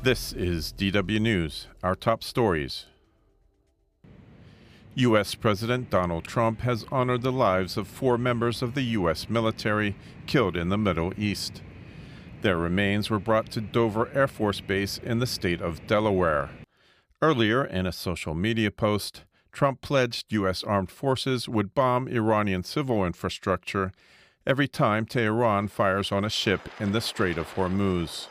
This is DW News, our top stories. U.S. President Donald Trump has honored the lives of 4 members of the U.S. military killed in the Middle East. Their remains were brought to Dover Air Force Base in the state of Delaware. Earlier, in a social media post, Trump pledged U.S. armed forces would bomb Iranian civil infrastructure every time Tehran fires on a ship in the Strait of Hormuz.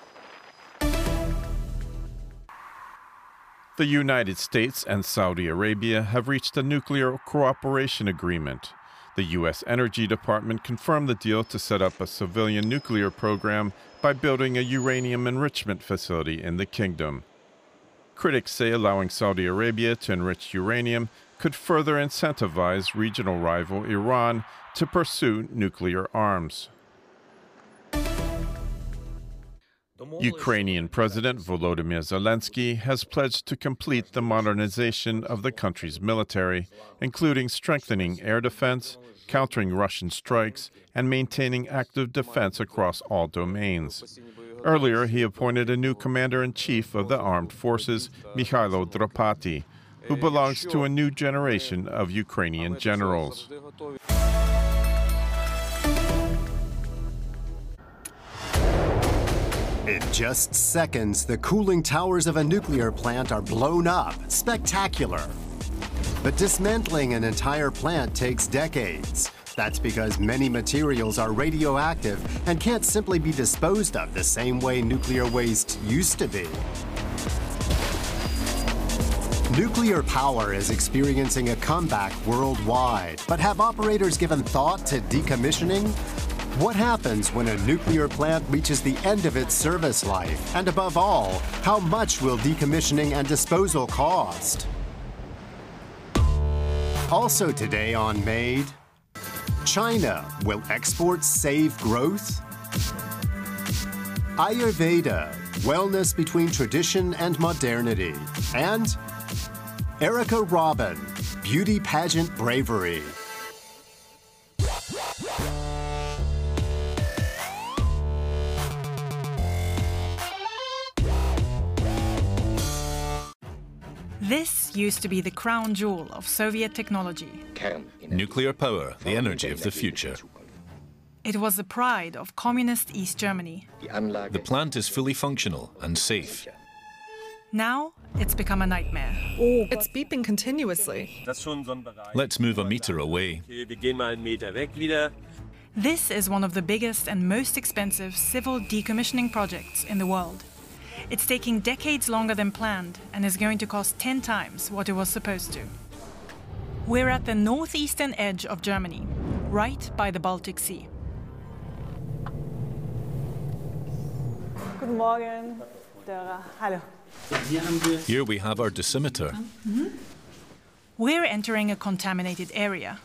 The United States and Saudi Arabia have reached a nuclear cooperation agreement. The U.S. Energy Department confirmed the deal to set up a civilian nuclear program by building a uranium enrichment facility in the kingdom. Critics say allowing Saudi Arabia to enrich uranium could further incentivize regional rival Iran to pursue nuclear arms. Ukrainian President Volodymyr Zelensky has pledged to complete the modernization of the country's military, including strengthening air defense, countering Russian strikes, and maintaining active defense across all domains. Earlier, he appointed a new commander-in-chief of the armed forces, Mikhailo Drapati, who belongs to a new generation of Ukrainian generals. In just seconds, the cooling towers of a nuclear plant are blown up. Spectacular. But dismantling an entire plant takes decades. That's because many materials are radioactive and can't simply be disposed of the same way nuclear waste used to be. Nuclear power is experiencing a comeback worldwide, but have operators given thought to decommissioning? What happens when a nuclear plant reaches the end of its service life? And above all, how much will decommissioning and disposal cost? Also today on Made, China, will exports save growth? Ayurveda, wellness between tradition and modernity. And Erica Robin, beauty pageant bravery. This used to be the crown jewel of Soviet technology. Nuclear power, the energy of the future. It was the pride of communist East Germany. The plant is fully functional and safe. Now, it's become a nightmare. It's beeping continuously. Let's move a meter away. This is one of the biggest and most expensive civil decommissioning projects in the world. It's taking decades longer than planned and is going to cost 10 times what it was supposed to. We're at the northeastern edge of Germany, right by the Baltic Sea. Guten Morgen, Dora. Hallo. Here we have our dosimeter. We're entering a contaminated area.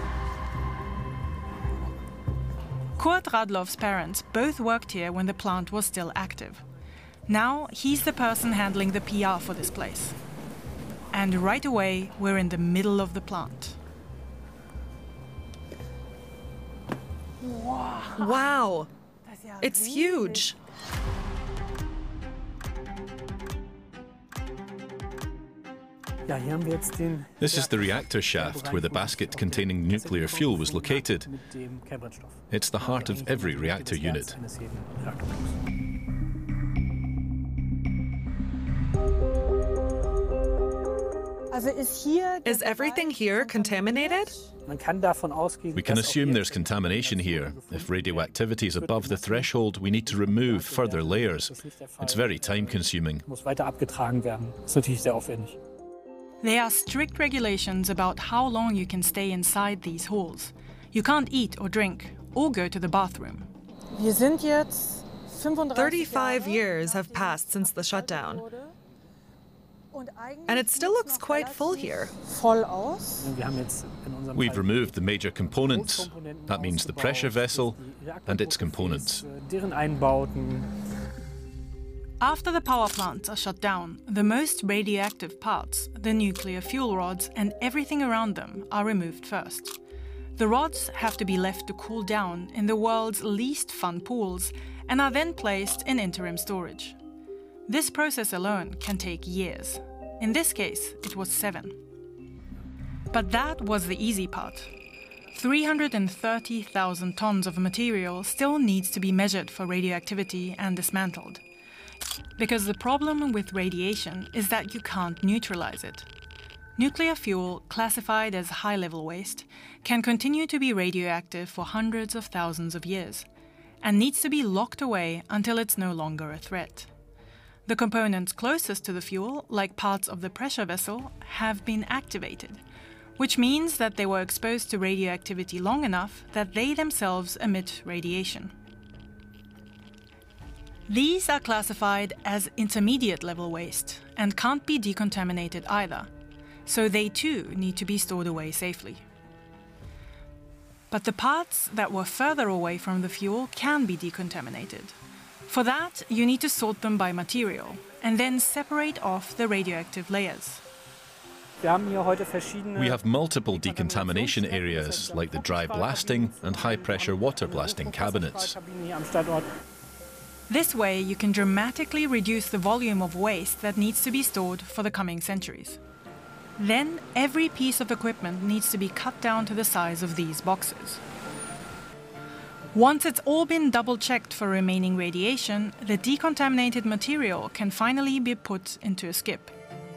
Kurt Radloff's parents both worked here when the plant was still active. Now he's the person handling the PR for this place. And right away, we're in the middle of the plant. Wow! It's huge! This is the reactor shaft where the basket containing nuclear fuel was located. It's the heart of every reactor unit. Is everything here contaminated? We can assume there's contamination here. If radioactivity is above the threshold, we need to remove further layers. It's very time-consuming. There are strict regulations about how long you can stay inside these halls. You can't eat or drink or go to the bathroom. 35 years have passed since the shutdown. And it still looks quite full here. We've removed the major components. That means the pressure vessel and its components. After the power plants are shut down, the most radioactive parts, the nuclear fuel rods and everything around them, are removed first. The rods have to be left to cool down in the world's least fun pools and are then placed in interim storage. This process alone can take years. In this case, it was 7. But that was the easy part. 330,000 tons of material still needs to be measured for radioactivity and dismantled. Because the problem with radiation is that you can't neutralize it. Nuclear fuel, classified as high-level waste, can continue to be radioactive for hundreds of thousands of years, and needs to be locked away until it's no longer a threat. The components closest to the fuel, like parts of the pressure vessel, have been activated, which means that they were exposed to radioactivity long enough that they themselves emit radiation. These are classified as intermediate-level waste and can't be decontaminated either, so they too need to be stored away safely. But the parts that were further away from the fuel can be decontaminated. For that, you need to sort them by material and then separate off the radioactive layers. We have multiple decontamination areas, like the dry blasting and high-pressure water blasting cabinets. This way, you can dramatically reduce the volume of waste that needs to be stored for the coming centuries. Then, every piece of equipment needs to be cut down to the size of these boxes. Once it's all been double-checked for remaining radiation, the decontaminated material can finally be put into a skip.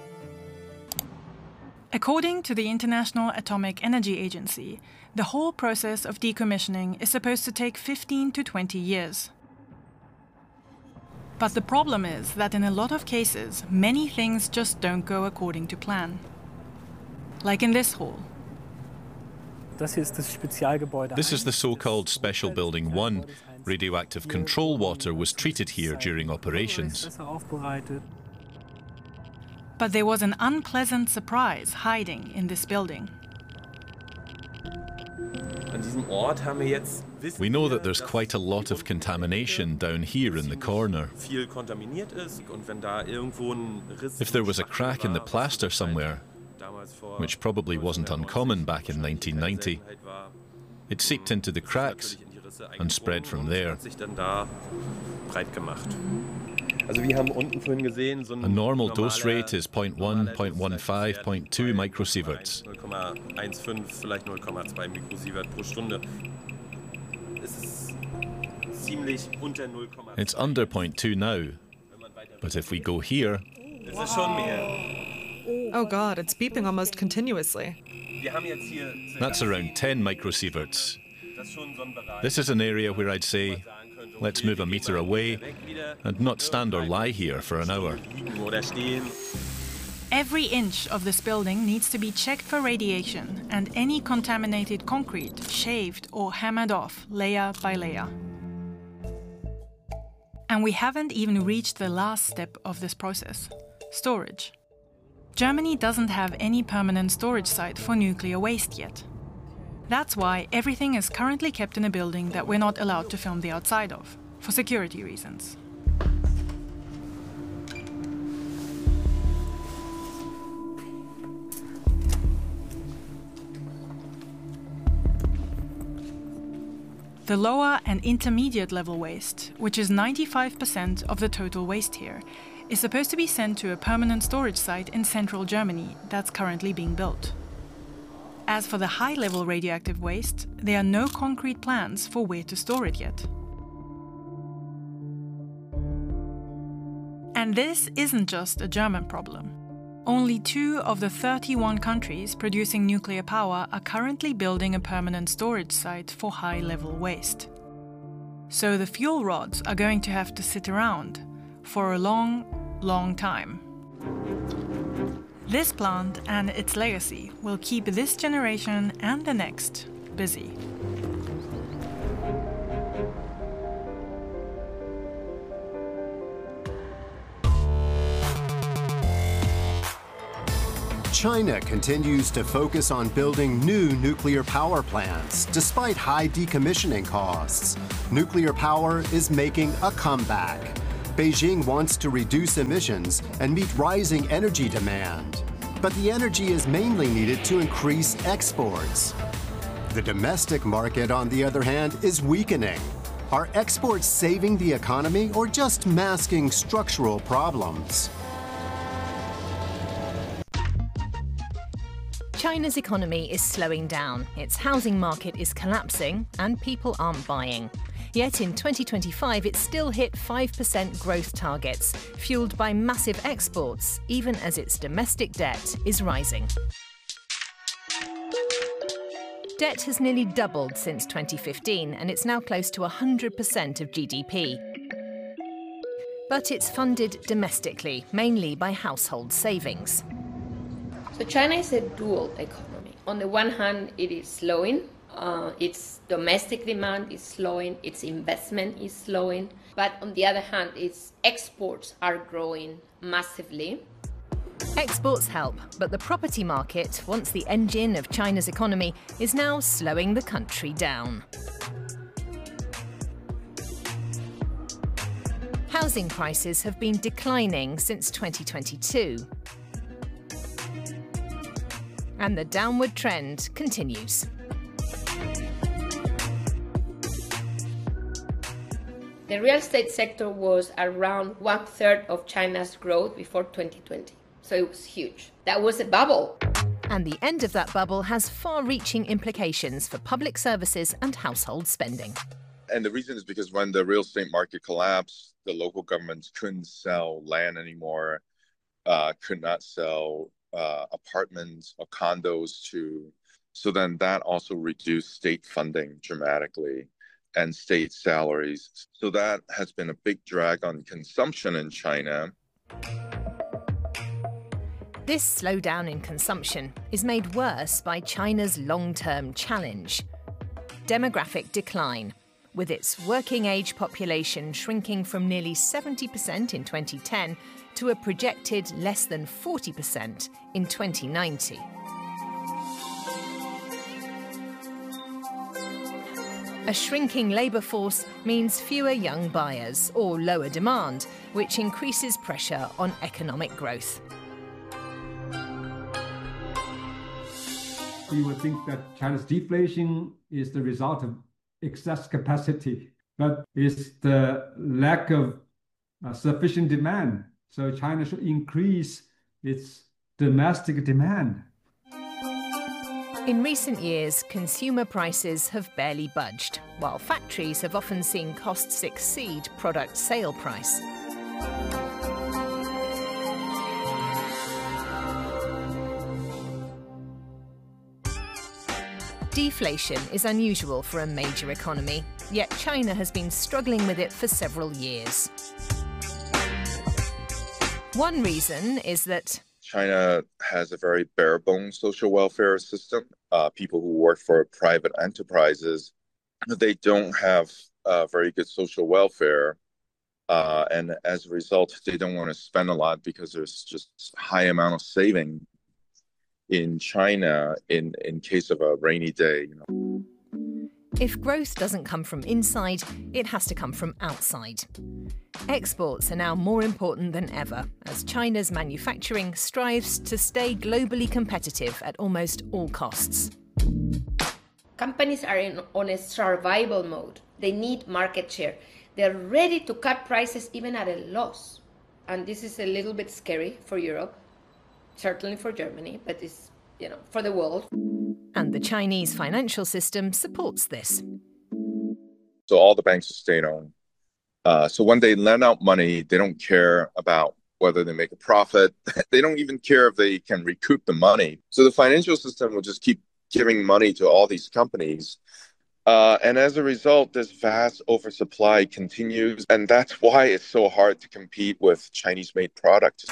According to the International Atomic Energy Agency, the whole process of decommissioning is supposed to take 15 to 20 years. But the problem is that in a lot of cases, many things just don't go according to plan. Like in this hall. This is the so-called Special Building 1. Radioactive control water was treated here during operations. But there was an unpleasant surprise hiding in this building. We know that there's quite a lot of contamination down here in the corner. If there was a crack in the plaster somewhere, which probably wasn't uncommon back in 1990, it seeped into the cracks and spread from there. A normal dose rate is 0.1, 0.15, 0.2 microsieverts. It's under 0.2 now, but if we go here... Oh God, it's beeping almost continuously. That's around 10 microsieverts. This is an area where I'd say, let's move a meter away and not stand or lie here for an hour. Every inch of this building needs to be checked for radiation and any contaminated concrete shaved or hammered off layer by layer. And we haven't even reached the last step of this process: storage. Germany doesn't have any permanent storage site for nuclear waste yet. That's why everything is currently kept in a building that we're not allowed to film the outside of, for security reasons. The lower and intermediate level waste, which is 95% of the total waste here, is supposed to be sent to a permanent storage site in central Germany that's currently being built. As for the high-level radioactive waste, there are no concrete plans for where to store it yet. And this isn't just a German problem. Only 2 of the 31 countries producing nuclear power are currently building a permanent storage site for high-level waste. So the fuel rods are going to have to sit around for a long time. This plant and its legacy will keep this generation and the next busy. China continues to focus on building new nuclear power plants, despite high decommissioning costs. Nuclear power is making a comeback. Beijing wants to reduce emissions and meet rising energy demand. But the energy is mainly needed to increase exports. The domestic market, on the other hand, is weakening. Are exports saving the economy or just masking structural problems? China's economy is slowing down, its housing market is collapsing, and people aren't buying. Yet in 2025, it still hit 5% growth targets, fueled by massive exports, even as its domestic debt is rising. Debt has nearly doubled since 2015, and it's now close to 100% of GDP. But it's funded domestically, mainly by household savings. So China is a dual economy. On the one hand, it is slowing. Its domestic demand is slowing. Its investment is slowing. But on the other hand, its exports are growing massively. Exports help, but the property market, once the engine of China's economy, is now slowing the country down. Housing prices have been declining since 2022. And the downward trend continues. The real estate sector was around 1/3 of China's growth before 2020. So it was huge. That was a bubble. And the end of that bubble has far-reaching implications for public services and household spending. And the reason is because when the real estate market collapsed, the local governments couldn't sell land anymore, could not sell apartments or condos so then that also reduced state funding dramatically and state salaries. So that has been a big drag on consumption in China. This slowdown in consumption is made worse by China's long-term challenge: demographic decline, with its working-age population shrinking from nearly 70% in 2010 to a projected less than 40% in 2090. A shrinking labour force means fewer young buyers or lower demand, which increases pressure on economic growth. You would think that China's deflation is the result of excess capacity, but it's the lack of sufficient demand. So China should increase its domestic demand. In recent years, consumer prices have barely budged, while factories have often seen costs exceed product sale price. Deflation is unusual for a major economy, yet China has been struggling with it for several years. One reason is that China has a very bare-bones social welfare system. People who work for private enterprises, they don't have very good social welfare. And as a result, they don't want to spend a lot because there's just a high amount of saving in China in case of a rainy day. If growth doesn't come from inside, it has to come from outside. Exports are now more important than ever, as China's manufacturing strives to stay globally competitive at almost all costs. Companies are on a survival mode. They need market share. They're ready to cut prices even at a loss. And this is a little bit scary for Europe, certainly for Germany, but it's, for the world. And the Chinese financial system supports this. So all the banks are state-owned. So when they lend out money, they don't care about whether they make a profit. They don't even care if they can recoup the money. So the financial system will just keep giving money to all these companies. And as a result, this vast oversupply continues. And that's why it's so hard to compete with Chinese-made products.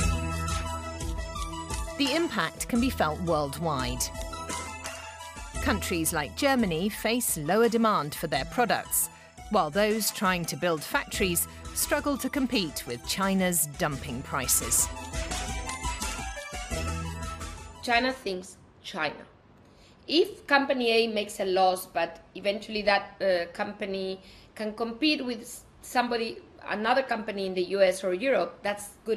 The impact can be felt worldwide. Countries like Germany face lower demand for their products, while those trying to build factories struggle to compete with China's dumping prices. China thinks China. If company A makes a loss, but eventually that company can compete with another company in the US or Europe, that's good